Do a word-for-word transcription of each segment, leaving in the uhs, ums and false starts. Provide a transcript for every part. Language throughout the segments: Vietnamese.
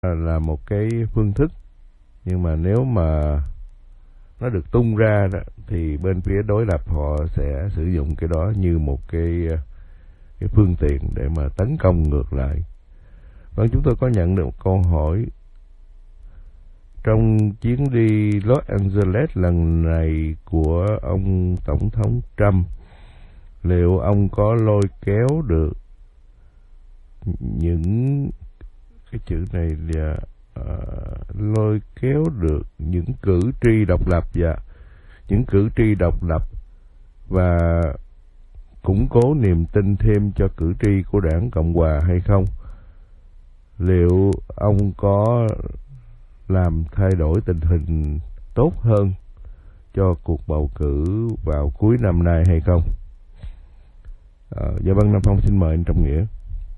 là một cái phương thức, nhưng mà nếu mà nó được tung ra đó, thì bên phía đối lập họ sẽ sử dụng cái đó như một cái cái phương tiện để mà tấn công ngược lại. Vâng, chúng tôi có nhận được một câu hỏi. Trong chuyến đi Los Angeles lần này của ông Tổng thống Trump, liệu ông có lôi kéo được những cái chữ này là uh, lôi kéo được những cử tri độc lập và những cử tri độc lập và củng cố niềm tin thêm cho cử tri của đảng Cộng hòa hay không? Liệu ông có làm thay đổi tình hình tốt hơn cho cuộc bầu cử vào cuối năm nay hay không? À, dạ vâng, Nam Phong xin mời anh Trọng Nghĩa.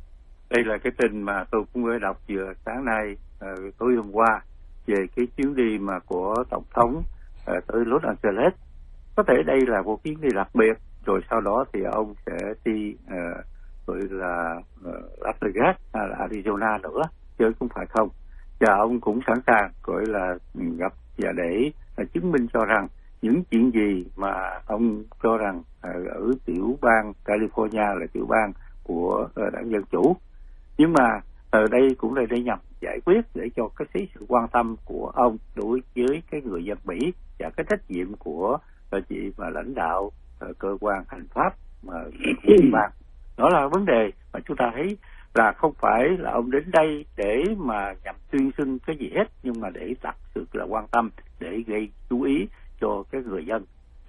Đây là cái tin mà tôi cũng vừa đọc vừa sáng nay, uh, tối hôm qua, về cái chuyến đi mà của Tổng thống uh, tới Los Angeles. Có thể đây là một chuyến đi đặc biệt, rồi sau đó thì ông sẽ đi uh, gọi là uh, Las Vegas hay là Arizona nữa, chứ không phải không. Và ông cũng sẵn sàng gọi là gặp và để uh, chứng minh cho rằng những chuyện gì mà ông cho rằng uh, ở tiểu bang California là tiểu bang của uh, đảng Dân Chủ. Nhưng mà ở đây cũng là để nhằm giải quyết để cho cái sự quan tâm của ông đối với cái người dân Mỹ và cái trách nhiệm của chị mà lãnh đạo cơ quan hành pháp mà bang. Đó là vấn đề mà chúng ta thấy là không phải là ông đến đây để mà nhằm tuyên xưng cái gì hết, nhưng mà để đặt sự là quan tâm, để gây chú ý cho cái người dân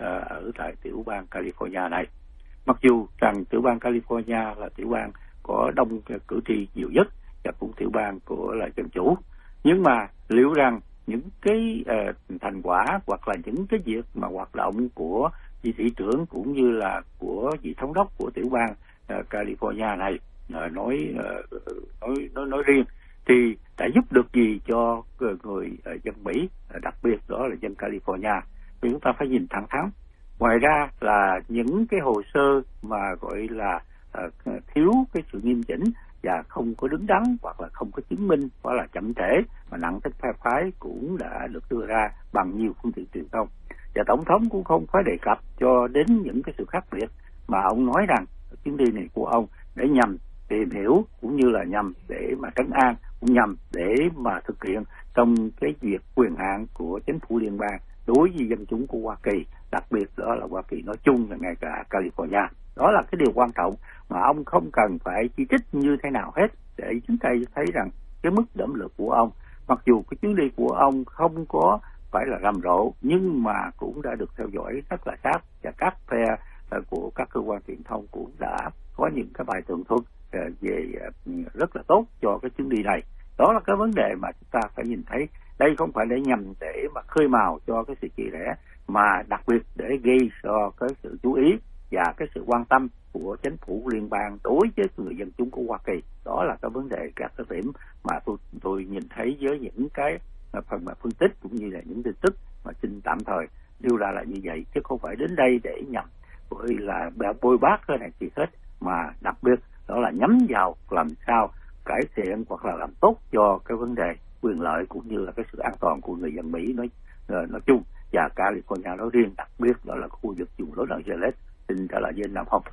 ở tại tiểu bang California này. Mặc dù rằng tiểu bang California là tiểu bang có đông cử tri nhiều nhất và cũng tiểu bang của là Dân Chủ, nhưng mà liệu rằng những cái uh, thành quả hoặc là những cái việc mà hoạt động của vị thị trưởng cũng như là của vị thống đốc của tiểu bang uh, California này uh, nói, uh, nói nói nói riêng thì đã giúp được gì cho người uh, dân Mỹ, uh, đặc biệt đó là dân California. Vì chúng ta phải nhìn thẳng thắn. Ngoài ra là những cái hồ sơ mà gọi là uh, thiếu cái sự nghiêm chỉnh và không có đứng đắn hoặc là không có chứng minh hoặc là chậm trễ mà nặng tính phe phái cũng đã được đưa ra bằng nhiều phương tiện truyền thông. Và Tổng thống cũng không phải đề cập cho đến những cái sự khác biệt mà ông nói rằng chuyến đi này của ông để nhằm tìm hiểu cũng như là nhằm để mà trấn an, cũng nhằm để mà thực hiện trong cái việc quyền hạn của chính phủ liên bang đối với dân chúng của Hoa Kỳ, đặc biệt đó là Hoa Kỳ nói chung và ngay cả California. Đó là cái điều quan trọng mà ông không cần phải chỉ trích như thế nào hết, để chúng ta thấy rằng cái mức đẫm lực của ông, mặc dù cái chuyến đi của ông không có phải là rầm rộ, nhưng mà cũng đã được theo dõi rất là sát, và các phe của các cơ quan truyền thông cũng đã có những cái bài tường thuật về rất là tốt cho cái chuyến đi này. Đó là cái vấn đề mà chúng ta phải nhìn thấy. Đây không phải để nhằm để mà khơi mào cho cái sự chia rẽ, mà đặc biệt để gây cho cái sự chú ý và cái sự quan tâm của chính phủ liên bang đối với người dân chúng của Hoa Kỳ. Đó là cái vấn đề, các cái điểm mà tôi tôi nhìn thấy với những cái phần mà phân tích cũng như là những tin tức mà xin tạm thời đưa ra là như vậy, chứ không phải đến đây để nhằm bởi là bôi bác cái này gì hết, mà đặc biệt đó là nhắm vào làm sao cải thiện hoặc là làm tốt cho cái vấn đề quyền lợi cũng như là cái sự an toàn của người dân Mỹ nói nói chung và California nói riêng, đặc biệt đó là khu vực vùng Los Angeles. Xin trả lời với anh Nam Phong.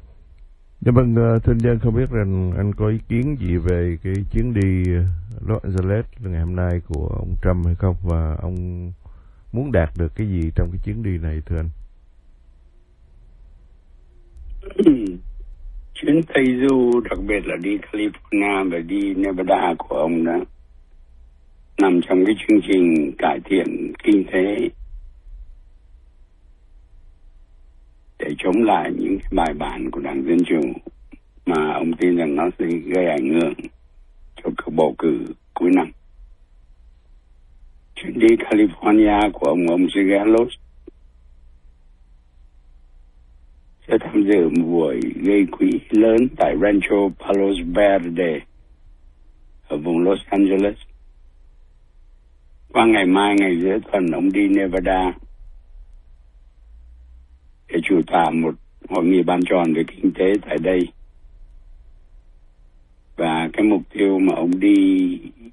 Dạ vâng, thưa dân, không biết rằng anh có ý kiến gì về cái chuyến đi Los Angeles ngày hôm nay của ông Trump hay không, và ông muốn đạt được cái gì trong cái chuyến đi này thưa anh? Chuyến Tây Du, đặc biệt là đi California và đi Nevada của ông đó nằm trong cái chương trình cải thiện kinh tế để chống lại những cái bài bản của Đảng Dân Chủ mà ông tin rằng nó sẽ gây ảnh hưởng cho cuộc bầu cử cuối năm. Chuyến đi California của ông, ông sẽ ghé Los, sẽ tham dự một buổi gây quỹ lớn tại Rancho Palos Verde ở vùng Los Angeles. Qua ngày mai, ngày giữa tuần, ông đi Nevada để chủ tọa một hội nghị bàn tròn về kinh tế tại đây. Và cái mục tiêu mà ông đi